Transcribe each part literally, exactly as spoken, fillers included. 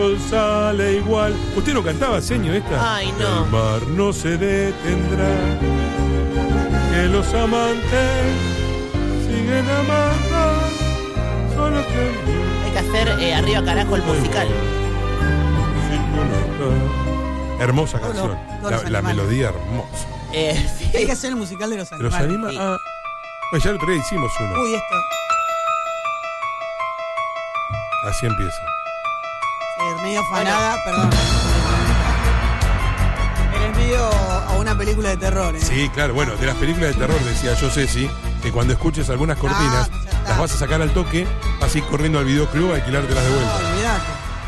Sale igual. ¿Usted no cantaba, señor, esta? Ay, no. El mar no se detendrá, que los amantes siguen amando, solo que... Hay que hacer eh, arriba carajo el musical. Hermosa Todos canción. los- todos La, los la animales. melodía hermosa. Eh, sí. Hay que hacer el musical de los Los animales. anima sí. a... Pues ya el otro día hicimos uno. Uy, esto. Así empieza. Es medio fanada, perdón. Eres medio a una película de terror, ¿eh? Sí, claro. Bueno, de las películas de terror decía yo, Ceci, que cuando escuches algunas cortinas, Ah, ya está. las vas a sacar al toque, vas a ir corriendo al videoclub a alquilártelas de No, vuelta. olvidate.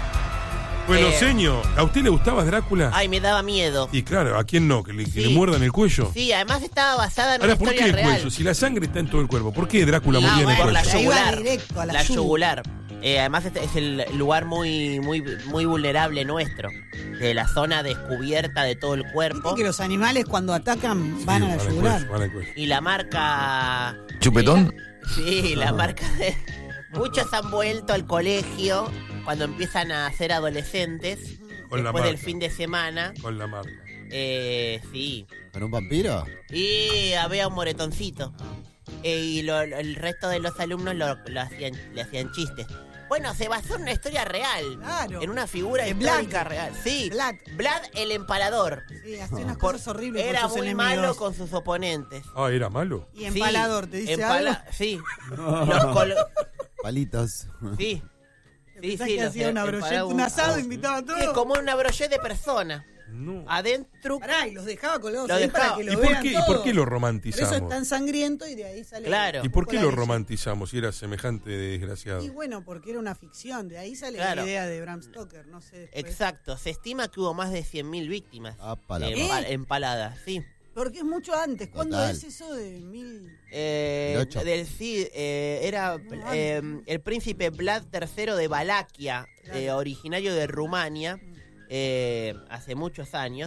Bueno, Eh. señor, ¿a usted le gustaba Drácula? Ay, me daba miedo. Y claro, ¿a quién no? ¿Que le, que Sí. le muerdan el cuello? Sí, además estaba basada en Ahora, una ¿por qué historia el real. cuello? Si la sangre está en todo el cuerpo, ¿por qué Drácula Ah, moría en el por cuello? la Ahí va yugular. directo a la La yugu. yugular. Eh, además este es el lugar muy, muy, muy vulnerable nuestro. De la zona descubierta de todo el cuerpo. Viste que los animales cuando atacan van Sí, a la al yugular. cuello, van al cuello. Y la marca... ¿Chupetón? Sí, la marca de... Muchos han vuelto al colegio cuando empiezan a ser adolescentes. Con la después del marca. fin de semana. Con la marca. Eh, sí. ¿Con un vampiro? Y había un moretoncito. Eh, y lo- lo- el resto de los alumnos lo, lo hacían, le hacían chistes. Bueno, se basó en una historia real. Claro. En una figura De histórica Vlad. real. Sí. Vlad. Vlad el empalador. Sí, hace unas Por- cosas horribles Era con sus muy enemigos. malo con sus oponentes. Ah, ¿era malo? Y empalador, ¿te dice empala- algo? Sí. Los colo- Palitos. sí. Sí, Pensás sí, que los hacía una empalaba brocheta, un asado, invitaba a todos. Sí, como una brocheta de persona. No. Adentro. Pará, y los dejaba colgados Lo ahí dejaba. para que lo ¿Y por vean qué, y todos. por qué lo Por eso romantizamos? es tan sangriento y de ahí sale... Claro. ¿Y por qué la lo leyenda. romantizamos si era semejante desgraciado? Y bueno, porque era una ficción, de ahí sale Claro. la idea de Bram Stoker, no sé. después. Exacto. Se estima que hubo más de cien mil víctimas Apa, la eh, madre. empa- empaladas. Sí. Porque es mucho antes. ¿Cuándo Total. es eso de mil...? Eh, El ocho. del Cid, eh, era No, eh, el príncipe Vlad tercero de Valaquia, Claro. eh, originario de Rumania, eh, hace muchos años.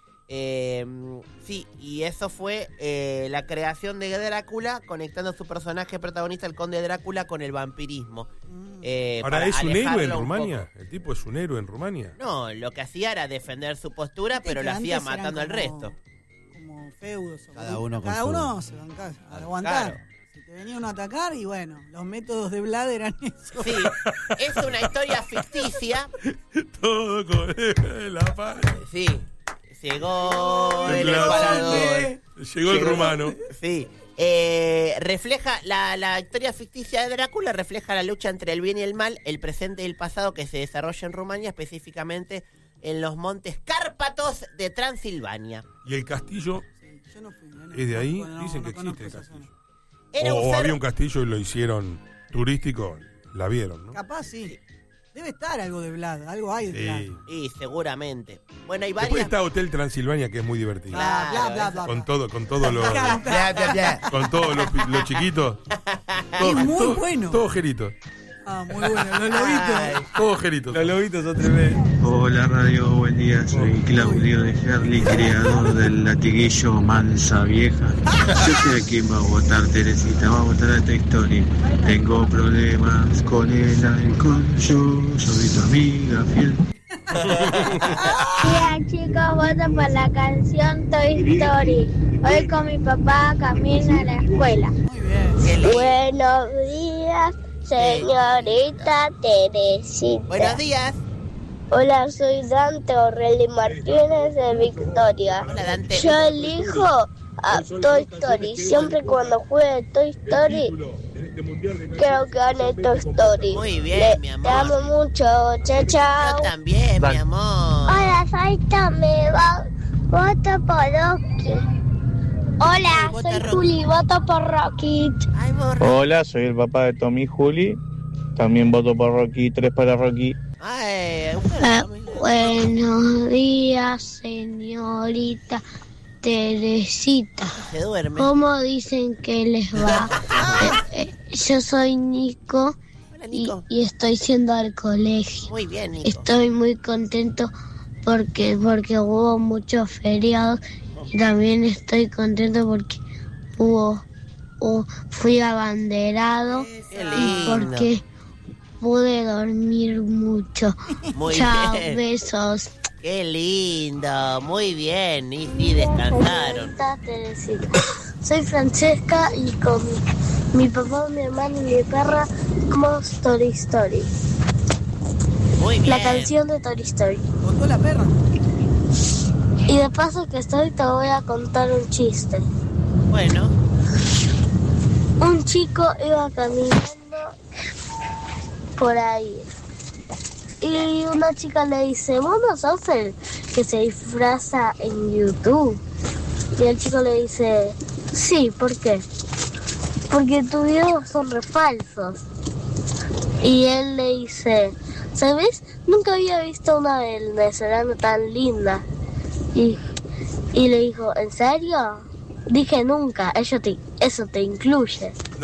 Eh, sí, y eso fue eh, la creación de Drácula, conectando su personaje protagonista, el conde Drácula, con el vampirismo. Eh, Ahora, para ¿es un héroe en alejarlo un Rumania? poco. ¿El tipo es un héroe en Rumania? No, lo que hacía era defender su postura, Viste pero que lo hacía antes eran matando al como- resto. Como feudos. o Cada grupos. uno con Cada su- uno se bancaba a aguantar. Claro. Si te venía uno a atacar, y bueno, los métodos de Vlad eran eso. Sí, es una historia ficticia. Todo con la pared. Sí, llegó el Vlad. emperador. Llegó el rumano. Sí. Eh, refleja la, la historia ficticia de Drácula refleja la lucha entre el bien y el mal, el presente y el pasado que se desarrolla en Rumania, específicamente en los montes Cárpatos de Transilvania. Y el castillo Sí, yo no fui. yo no es de ahí. conozco, no- Dicen no que conozco existe el esa castillo. Era O, un o ser- había un castillo y lo hicieron turístico. La vieron, ¿no? zona. Capaz sí. Debe estar algo de Vlad, algo hay de Sí. Vlad. Y seguramente. Bueno, hay Después varias. está Hotel Transilvania, que es muy divertido. Bla, bla, Claro, bla, eso. bla, Con bla. todo, con todos los, Bla, bla, bla. con todos los, pi- los chiquitos. Es muy bueno. Todos jeritos. Ah, muy bueno, los lobitos. Ay, Todos jeritos. Los lobitos son tremendos. Hola Radio, buen día, soy Claudio de Herli, creador del latiguillo Mansa Vieja. Yo sé a quién va a votar, Teresita, va a votar a Toy Story. Tengo problemas con el alcohol, yo soy tu amiga fiel. Hola chicos, voto por la canción Toy Story. Hoy con mi papá camino a la escuela. Muy bien. qué lindo. Buenos días, señorita Teresita. Buenos días. Hola, soy Dante Aureli Martínez de Victoria. Hola, Dante. Yo elijo a Toy Story. Siempre cuando juegue Toy Story, creo que gane Toy Story. Muy bien, Le- mi amor. Te amo mucho. Chao, chao. Yo también, mi amor. Hola, soy Tommy. Voto por Rocky. Hola, Vota soy Rocky. Juli. Voto por Rocky. Ay, borro. Hola, soy el papá de Tommy y Juli. También voto por Rocky, tres para Rocky. Ay, Ah, bueno, buenos días, señorita Teresita. se duerme. ¿Cómo dicen que les va? Eh, eh, yo soy Nico Hola, y, Nico. y estoy yendo al colegio. Muy bien, Nico. Estoy muy contento porque porque hubo muchos feriados y también estoy contento porque hubo, hubo- fui abanderado Qué y lindo. porque pude dormir mucho. Muy Chao, bien. besos. Qué lindo, muy bien. Y sí, descansaron. Señorita Teresita. Soy Francesca y con mi papá, mi hermano y mi perra como Story Story. Muy bien. La canción de Toy Story. Contó la perra. Y de paso que estoy te voy a contar un chiste. Bueno, Un chico iba caminando por ahí y una chica le dice, ¿vos no sos el que se disfraza en YouTube? Y el chico le dice, sí, ¿por qué? Porque tus videos son re falsos. Y él le dice, ¿sabes? Nunca había visto una venezolana tan linda. Y, y le dijo, ¿en serio? Dije nunca, eso te, eso te incluye. No.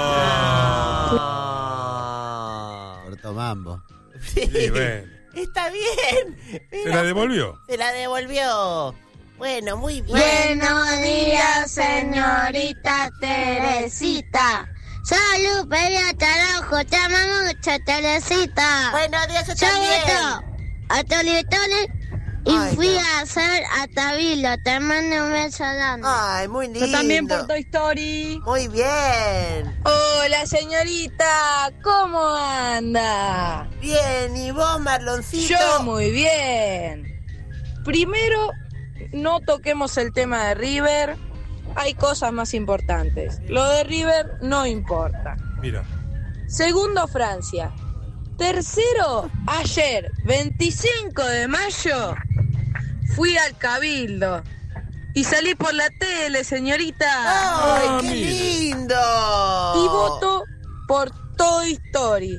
Corto mambo. sí, Sí, bueno. está bien. ¿Se Mira, la devolvió? Se la devolvió. Bueno, muy bien. Buenos días, señorita Teresita. Salud, pelea, carajo, te amo mucho, Teresita. Buenos días, yo Yo también. voto a Tolitones y Ay, fui no. a hacer a Tabilo. Te mando un beso grande. Ay, muy lindo. Yo también por Toy Story. Muy bien. Hola, señorita. ¿Cómo anda? Bien, ¿y vos, Marloncito? Yo muy bien. Primero, no toquemos el tema de River. Hay cosas más importantes. Lo de River no importa. Mira. Segundo, Francia. Tercero, ayer, veinticinco de mayo, fui al Cabildo. Y salí por la tele, señorita. ¡Ay, Ah, qué mire. lindo! Y voto por Toy Story.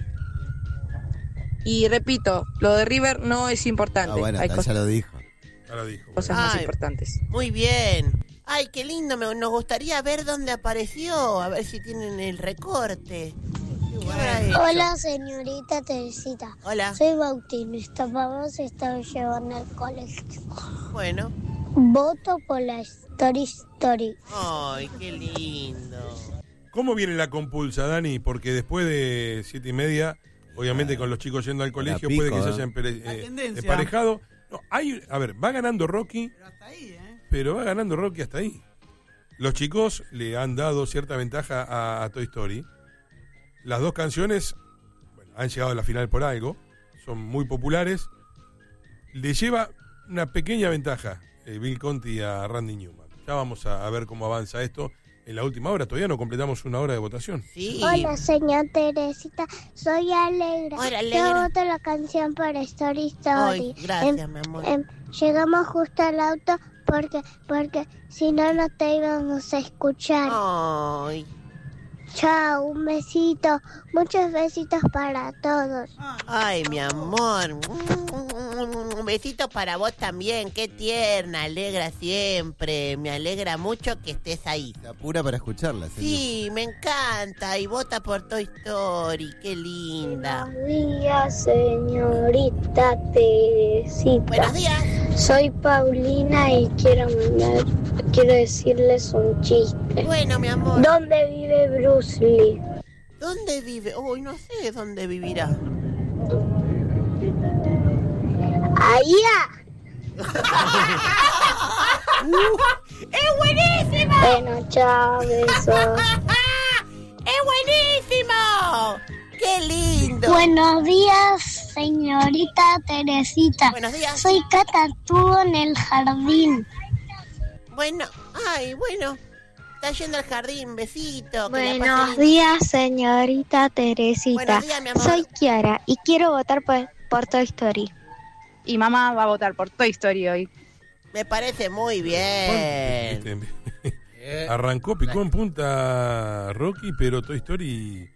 Y repito, lo de River no es importante. Ah, bueno, Hay acá cosas, ya lo dijo. Ya lo dijo. cosas más Ay. importantes. Muy bien. Ay, qué lindo. Me, nos gustaría ver dónde apareció. A ver si tienen el recorte. ¿Qué habrá hecho? Hola, señorita Teresita. Hola. Soy bautinista. Vamos a estar llevando al colegio. Bueno. Voto por la Story Story. Ay, qué lindo. ¿Cómo viene la compulsa, Dani? Porque después de siete y media, obviamente con los chicos yendo al colegio, pico, puede que se ¿eh? hayan pere- La eh, tendencia. emparejado. No, hay, a ver, va ganando Rocky, Pero hasta ahí, ¿eh? pero va ganando Rocky hasta ahí. Los chicos le han dado cierta ventaja a, a Toy Story. Las dos canciones, bueno, han llegado a la final por algo, son muy populares. Le lleva una pequeña ventaja eh, Bill Conti a Randy Newman. Ya vamos a, a ver cómo avanza esto en la última hora. Todavía no completamos una hora de votación. Sí. Hola, señor Teresita. Soy Alegra. Hola, Yo Alegra. voto la canción para Story Ay, Story. gracias, Em, mi amor. em, llegamos justo al auto porque porque si no, no te íbamos a escuchar. Ay. Chao, un besito. Muchos besitos para todos. Ay, mi amor. Un besito para vos también. Qué tierna, alegra siempre. Me alegra mucho que estés ahí. Se apura para escucharla, señor. Sí, me encanta. Y vota por Toy Story. Qué linda. Buenos días, señorita Teresita. Buenos días. Soy Paulina y quiero mandar, quiero decirles un chiste. Bueno, mi amor. ¿Dónde vive Bruce Lee? ¿Dónde vive? Uy, no sé dónde vivirá. ¡Allá! ¡Es buenísimo! Bueno, chao, besos. ¡Es buenísimo! ¡Qué lindo! Buenos días, señorita Teresita. Buenos días. Soy Catatúo en el jardín. Bueno, ay, bueno. Está yendo al jardín, besito. que la pase Buenos lindo. días, señorita Teresita. Buenos días, mi amor. Soy Kiara y quiero votar por, por Toy Story. Y mamá va a votar por Toy Story hoy. Me parece muy bien. Este, arrancó, picó en punta Rocky, pero Toy Story...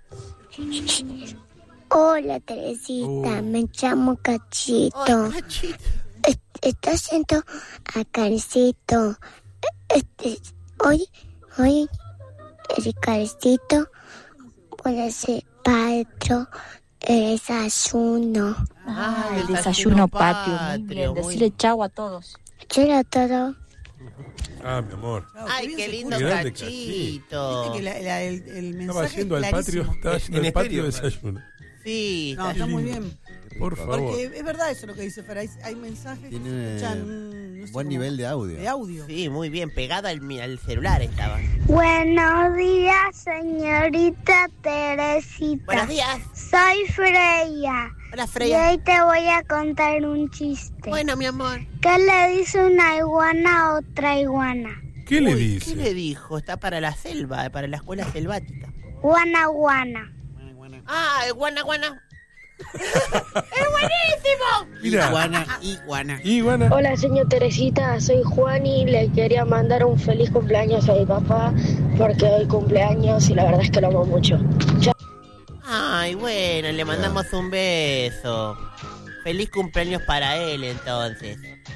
Hola, Teresita. Oh. Me llamo Cachito. Ay, cachito. Est- Estás yendo a Carcito. Este, hoy, hoy, el Carcito puede ser patro, el desayuno. Ah, el desayuno patio. Muy bien, muy- decirle chau a todos. Quiero todo. Ah, mi amor. Claro, Ay, bien qué se lindo Qué grande, cachito. Viste que la- la- el, el mensaje Estaba es yendo al patrio, clarísimo. estaba yendo En al patrio de estéreo, desayuno. Sí, No, está muy bien. Por favor. Porque es verdad eso lo que dice Fer. Hay, hay mensajes que Tiene se escuchan. No sé buen cómo- nivel de audio. De audio. Sí, muy bien, pegado al, mi- al celular estaba. Buenos días, señorita Teresita. Buenos días. Soy Freya. Hola, Y Freya. hoy te voy a contar un chiste. Bueno, mi amor. ¿Qué le dice una iguana a otra iguana? ¿Qué le Uy, dice? ¿Qué le dijo? Está para la selva, para la escuela selvática. Guana, guana. Ah, el guana, guana. ¡Es buenísimo! Mira. Iguana, iguana. Iguana. Hola, señor Teresita, soy Juan y le quería mandar un feliz cumpleaños a mi papá porque hoy cumpleaños y la verdad es que lo amo mucho. Chao. Ay, bueno, le mandamos un beso. Feliz cumpleaños para él, entonces.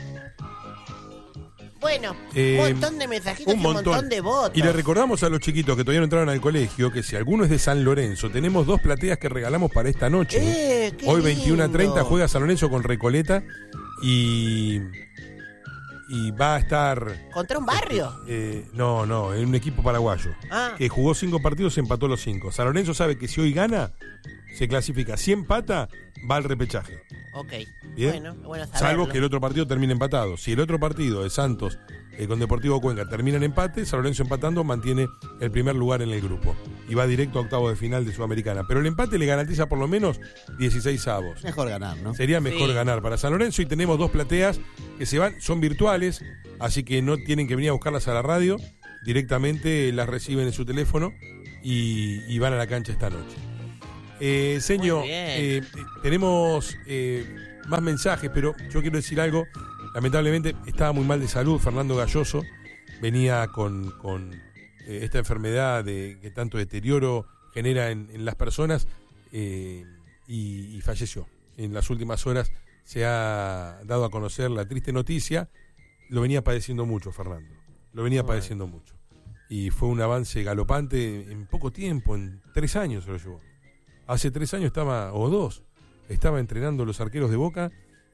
Bueno, Eh, un montón de mensajitos un y un montón. montón de votos. Y le recordamos a los chiquitos que todavía no entraron al colegio que si alguno es de San Lorenzo, tenemos dos plateas que regalamos para esta noche. Eh, qué Hoy veintiuno a treinta lindo. juega San Lorenzo con Recoleta y, y va a estar... ¿Contra un barrio? eh, no, no, en un equipo paraguayo Ah, que jugó cinco partidos y empató los cinco. San Lorenzo sabe que si hoy gana, se clasifica. Si empata, va al repechaje. ok. Bien. Bueno, bueno saberlo. Salvo que el otro partido termine empatado. Si el otro partido de Santos eh, con Deportivo Cuenca termina en empate, San Lorenzo empatando mantiene el primer lugar en el grupo y va directo a octavos de final de Sudamericana. Pero el empate le garantiza por lo menos dieciséis avos. Mejor ganar, ¿no? Sería mejor Sí. ganar para San Lorenzo y tenemos dos plateas que se van, son virtuales, así que no tienen que venir a buscarlas a la radio, directamente las reciben en su teléfono y, y van a la cancha esta noche. Eh, señor, Muy bien. eh, eh, tenemos eh, más mensajes, pero yo quiero decir algo. Lamentablemente estaba muy mal de salud Fernando Galloso, venía con, con eh, esta enfermedad de, que tanto deterioro genera en, en las personas eh, y, y falleció. En las últimas horas se ha dado a conocer la triste noticia. Lo venía padeciendo mucho Fernando, lo venía padeciendo mucho. Y fue un avance galopante en poco tiempo, en tres años se lo llevó. Hace tres años estaba, o dos, estaba entrenando los arqueros de Boca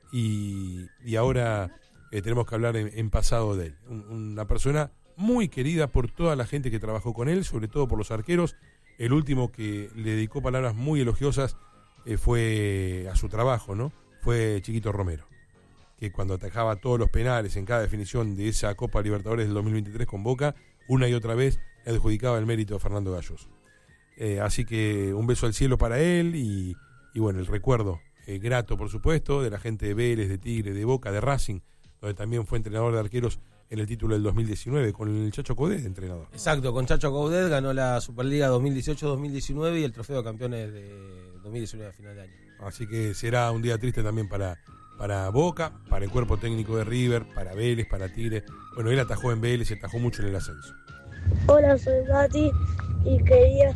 y, y ahora eh, tenemos que hablar en, en pasado de él. Un- una persona muy querida por toda la gente que trabajó con él, sobre todo por los arqueros. El último que le dedicó palabras muy elogiosas eh, fue a su trabajo, ¿no? Fue Chiquito Romero, que cuando atajaba todos los penales en cada definición de esa Copa Libertadores del dos mil veintitrés con Boca, una y otra vez le adjudicaba el mérito a Fernando Galloso. Eh, así que un beso al cielo para él y, y bueno, el recuerdo eh, grato, por supuesto, de la gente de Vélez, de Tigre, de Boca, de Racing, donde también fue entrenador de arqueros en el título del dos mil diecinueve, con el Chacho Coudet de entrenador. Exacto, con Chacho Coudet ganó la Superliga dos mil dieciocho dos mil diecinueve y el trofeo de campeones de dos mil diecinueve a final de año. Así que será un día triste también para, para Boca, para el cuerpo técnico de River, para Vélez, para Tigre. Bueno, él atajó en Vélez, atajó mucho en el ascenso. Hola, soy Mati y quería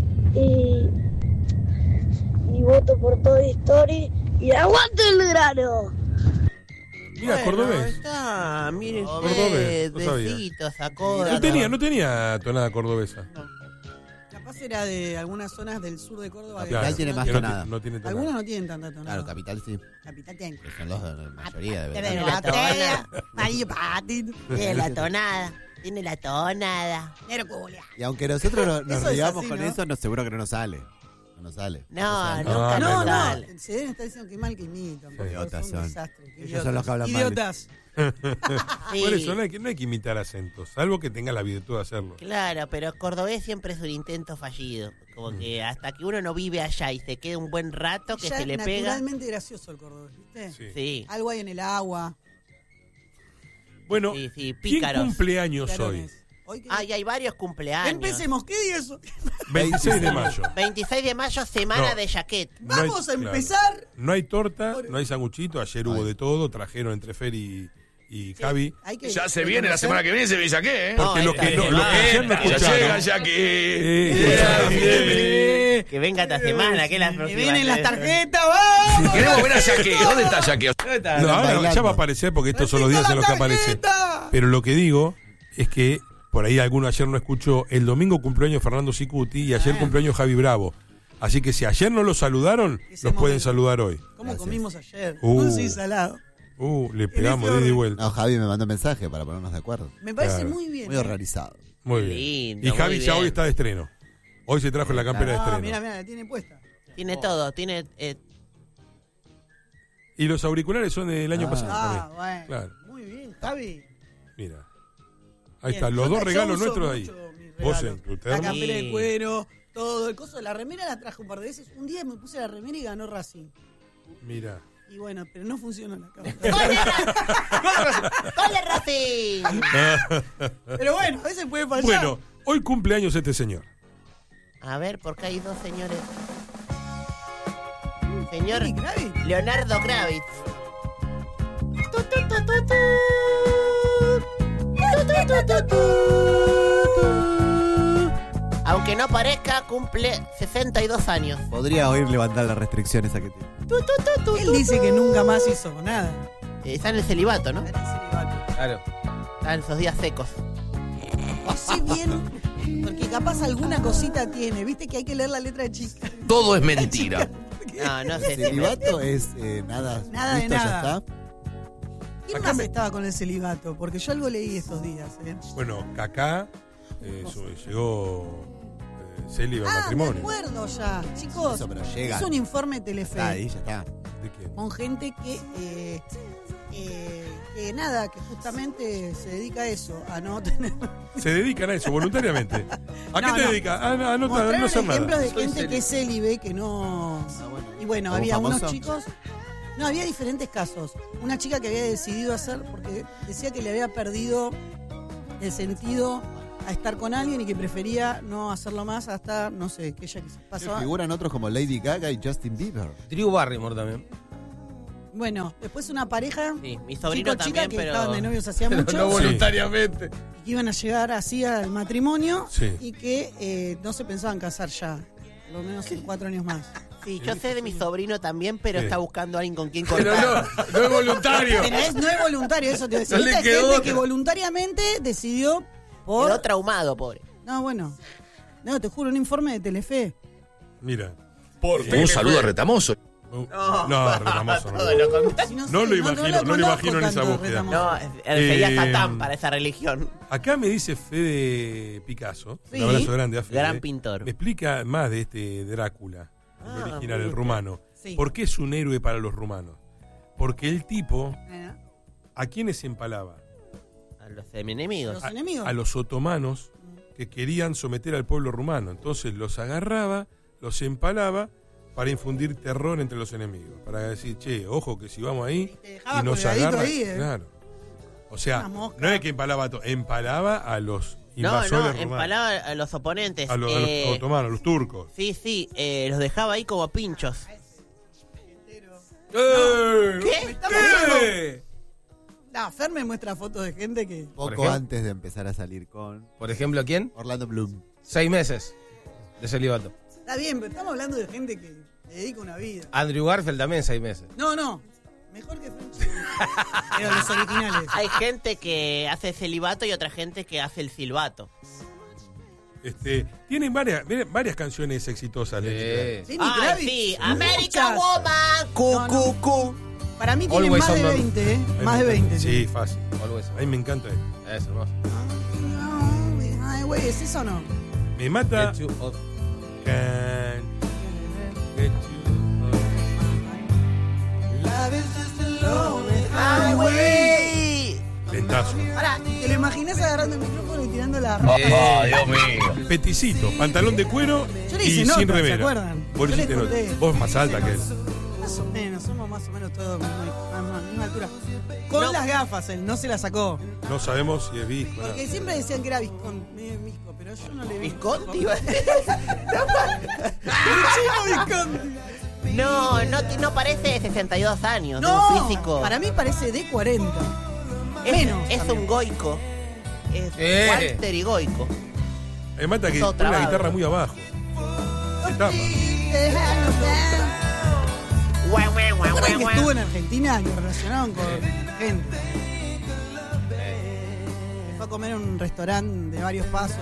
y, y voto por Toy Story y aguante el grano. Mira, Bueno, cordobés. Está, miren Cordobés, ustedes, no sabía. besitos, sacó. No tenía, no tenía tonada cordobesa. Capaz era de algunas zonas del sur de Córdoba. Claro, Capital tiene más que no tonada. ti- no tiene tonada. Algunos no tienen tanta tonada. Claro, Capital sí. Capital tiene. Que son los de la mayoría de Tiene verdad. la tonada. Ahí, patín. Tiene la tonada. Tiene la tonada. Negro culia. Y aunque nosotros no- nos Eso es riamos así, con ¿no? eso, no, seguro que no nos sale. No nos sale. No, O sea, nunca No, nos no, sale. se deben estar diciendo que mal que imitan. por favor, Idiotas son son. desastres, qué Ellos son los que hablan mal. Idiotas. Sí. Por eso no hay, que, no hay que imitar acentos, salvo que tenga la virtud de hacerlo. Claro, pero cordobés siempre es un intento fallido. Como que hasta que uno no vive allá y se queda un buen rato que Ya se le pega. naturalmente gracioso el cordobés, ¿viste? Sí. Sí, Algo hay en el agua. Bueno, sí, sí, ¿quién pícaros. cumple años hoy? Clarones. Hoy que- Ay, hay varios cumpleaños. Empecemos, ¿qué día es eso? veintiséis de mayo. veintiséis de mayo, semana No. de jaquet. No hay- Vamos a claro. empezar. No hay torta, no hay sanguchito, ayer hubo de todo, trajeron entre Fer y, y Javi. Hay que Ya se viene la semana que viene, se ve ya qué, ¿eh? Porque No, lo esta que, no, lo que semana. ayer no Ya escucharon. llega ya que. Eh, Que venga esta semana, que es la Que próxima. vienen las tarjetas, vamos. Queremos ver a Yaque. ¿Dónde está Yaque? No, ahora bailando. ya va a aparecer porque estos son los días en los que aparece. Pero lo que digo es que por ahí alguno ayer no escuchó, el domingo cumpleaños Fernando Sicuti y ayer Ah. cumpleaños Javi Bravo. Así que si ayer no los saludaron, Ese los pueden momento. saludar hoy. ¿Cómo Gracias. comimos ayer? Uh. Dulce y salado. Uh, le pegamos ese de ida y orden. vuelta. No, Javi me mandó un mensaje para ponernos de acuerdo. Me parece Claro. muy bien. Muy ¿eh? organizado. Muy bien. Lindo, y Javi muy ya bien. hoy está de estreno. Hoy se trajo la campera de Ah, estreno. mira, mira, la tiene puesta. Tiene todo, tiene... Eh, Y los auriculares son del año Ah. pasado. Ah, también. bueno. Claro, Muy bien, Javi. mira. Ahí Bien. están, los Yo- dos yo regalos uso nuestros ahí. mucho mis Vos regalos. en tu La termo. campera de Sí. cuero, todo el coso. La remera la traje un par de veces. Un día me puse la remera y ganó Racing. Mira. Y bueno, pero no funcionó la cámara. ¡Gol de Racing! Pero bueno, a veces puede fallar. Bueno, hoy cumpleaños este señor. A ver, ¿por qué hay dos señores? Señor Lenny Kravitz. Leonardo Kravitz. Tu, tu, tu, tu, tu. Tu, tu, tu, tu, tu. Aunque no parezca, cumple sesenta y dos años. Podría oír levantar las restricciones a que tiene. Tu, tu, tu, tu, Él tu, dice tu. que nunca más hizo nada. Eh, Está en el celibato, ¿no? Era el celibato. Claro. Está en esos días secos. No sé bien, porque capaz alguna cosita tiene. Viste que hay que leer la letra de chica. Todo es mentira. No, no sé. Celibato es eh, nada. Nada de listo, ya nada. está. ¿Quién Acá más me- estaba con el celibato? Porque yo algo leí estos días. ¿eh? Bueno, Kaká eh, su- llegó eh, célibe al Ah, me matrimonio. acuerdo ya. Chicos, Eso, pero llega. es un informe Telefe. Está ahí, ya está. ¿De quién? Con gente que, eh, eh, que nada, que justamente se dedica a eso, a no tener... Se dedican a eso voluntariamente. ¿A qué No, te no. dedicas? A, a no, a no Mostraron hacer ejemplos nada. de Soy gente célibe. que es célibe, que no... Y bueno, ¿Algún había unos famoso? chicos... No, había diferentes casos. Una chica que había decidido hacer, porque decía que le había perdido el sentido a estar con alguien y que prefería no hacerlo más hasta, no sé, que ella pasó... Figuran otros como Lady Gaga y Justin Bieber. Drew Barrymore también. Bueno, después una pareja, Sí, mi sobrino chico, chica, también, que pero... estaban de novios hacía Pero mucho. no Sí. voluntariamente. Y que iban a llegar así al matrimonio Sí. y que eh, no se pensaban casar ya, por lo menos en cuatro años más. Sí, yo sé de mi sobrino también, pero Sí. está buscando a alguien con quien Pero cortar. no, no es voluntario. Pero es, no es voluntario, eso te voy a decir. No le Esta quedó gente otra. que voluntariamente decidió por... Quedó traumado, pobre. No, bueno. No, te juro, un informe de Telefe. Mira. Un saludo a Retamoso. Uh, no, Retamoso no. Todo lo contrario. Si no, No sé, lo imagino, no lo conozco imagino en esa tanto, búsqueda. Retamoso. No, eh, sería Eh, Satán para esa religión. Acá me dice Fede Picasso. Sí. Un abrazo grande a Fede. Gran pintor. Me explica más de este Drácula, el Ah, original, muy el rumano. Sí. ¿Por qué es un héroe para los rumanos? Porque el tipo, Bueno, ¿a quiénes empalaba? A los enemigos. los A, enemigos. a los otomanos que querían someter al pueblo rumano. Entonces los agarraba, los empalaba para infundir terror entre los enemigos. Para decir, che, ojo que si vamos ahí te dejaba y nos colgadito agarra. ahí, eh. Claro. O sea, Una mosca. no es que empalaba a to- empalaba a los No, invasores no, rumanos. empalaba a los oponentes. A, los- a Eh, los otomanos, a los turcos. Sí, sí, eh, los dejaba ahí como pinchos. ¡Eh! ¿Me ¿Qué? está ¿Qué? No, Fer me muestra fotos de gente que... Poco ejemplo? antes de empezar a salir con Por ejemplo, ¿quién? Orlando Bloom. Seis meses de celibato. Está bien, pero estamos hablando de gente que le dedica una vida. Andrew Garfield también seis meses. No, no. Mejor que Frenchy. Pero los originales. Hay gente que hace celibato y otra gente que hace el silbato. Este, tienen varias, varias canciones exitosas. Lenny Kravitz. Lenny Ay, Kravitz, sí, muchas. American Woman. Cu, No, no. cu, cu. Para mí tiene Always más de on the- veinte, ¿eh? A mí Más me de encanta. veinte. Sí, fácil. Always. A mí me encanta. Es hermoso. Ay, güey, ¿es eso o no? Me mata. Get you off. Can get you Ay, güey. off. Lentazo. Ahora, ¿te lo imaginas agarrando el micrófono y tirando la Oh, Dios mío. Peticito, pantalón de cuero Yo le y hice sin nota, ¿se remera. acuerdan? Vos, Yo le les hiciste nota. conté. Vos más alta que él. Más o menos, somos más o menos todos misma, misma, misma altura. Con No. las gafas, él no se las sacó. No sabemos si es visco. nada. Porque siempre decían que era Visconti, medio Visco, pero yo no le vi. Visconti, iba a decir. Chico Visconti. No, no, ti- no parece de sesenta y dos años. No, un físico. para mí parece de cuarenta. es, menos Es también. un goico. Es Eh. Walter y goico. Me mata que Todo pone la trabado. guitarra muy abajo. Se tapa. Guau, guau, guau, ¿Recuerdan guau, que guau. estuvo en Argentina que relacionaron con gente? Que fue a comer en un restaurante de varios pasos.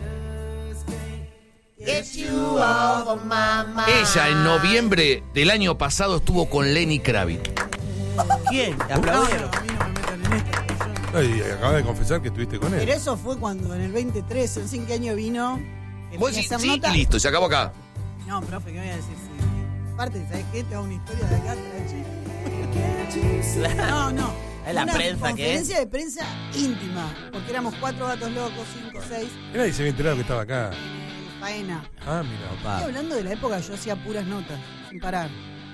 Get you off of my mind. Ella en noviembre del año pasado estuvo con Lenny Kravitz. ¿Quién? No, no, ¿Aplaudieron? a mí no me metan en esta. yo no. Ay, acabas de confesar que estuviste con Pero él. eso fue cuando en el veintitrés, no sé en qué año vino. que Vos venía a decís, hacer sí, nota. y listo, se acabó acá. No, profe, ¿qué voy a decir? Sí. Aparte, ¿sabes qué? Te hago una historia de acá hasta la chica. No, no. Es la una prensa, ¿qué? conferencia de prensa íntima. Porque éramos cuatro gatos locos, cinco, seis. Y nadie se había enterado que estaba acá. En faena. Ah, mira. Estoy hablando de la época que yo hacía puras notas, sin parar.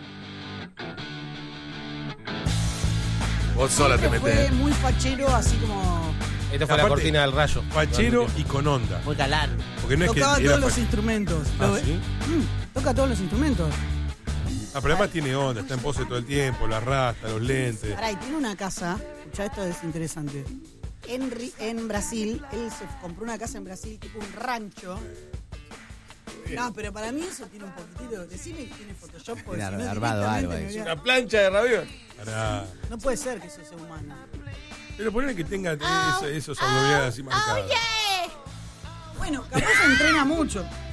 Vos sola te Siempre metés. Fue muy fachero, así como... Esta fue la Aparte, cortina del rayo. Fachero y con onda. Muy galán. Porque no es Tocaba que era todos los fa- instrumentos. Ah, Lo ve- ¿sí? Mm, toca todos los instrumentos. Ah, pero además tiene onda, está en pose todo el tiempo, la rasta, los lentes. Pará, y tiene una casa, escuchá, esto es interesante. En, Ri- en Brasil, él se compró una casa en Brasil, tipo un rancho. No, pero para mí eso tiene un poquitito. Decime que tiene Photoshop, porque Tiene si no armado directamente algo me ahí. voy a- Una plancha de raviol. Pará. No puede ser que eso sea humano. Pero ponele que tenga esos, esos abdominales así marcados. Bueno, capaz entrena mucho.